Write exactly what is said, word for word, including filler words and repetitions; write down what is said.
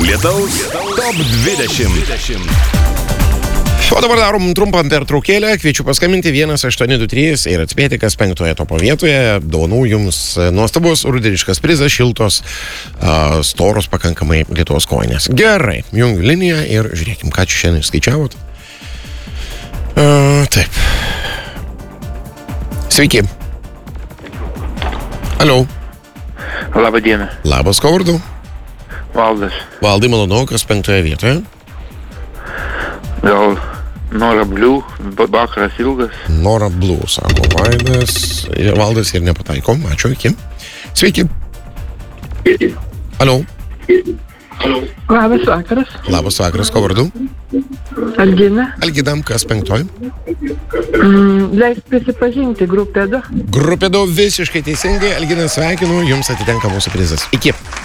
Lietaus top dvidešimt. O dabar darom trumpą pertraukėlę. Kviečiu paskambinti vienas aštuoni du trys ir atspėti, kas penktoje topo vietoje. Dovanų jums nuostabus rudeniškas prizas, šiltos, uh, storos pakankamai Lietuvos kojinės. Gerai, jungiu liniją ir žiūrėkim, ką čia šiandien skaičiavot. Uh, taip. Sveiki. Alio. Labą dieną. Labas, kuo vardu? Valdas. Valdai, malonu, kas penktoje vietoje? Gal Nora Blue, vakaras ilgas. Nora Blue, sako Vaidas. Valdas ir nepataiko. Ačiū, iki. Sveiki. Alio. Labas vakaras. Labas vakaras, kuo vardu? Algina. Alginam, kas penktoji? Mm, leis prisipažinti, grupė du. Grupė du visiškai teisingai. Algina, sveikinu, jums atitenka mūsų prizas. Iki.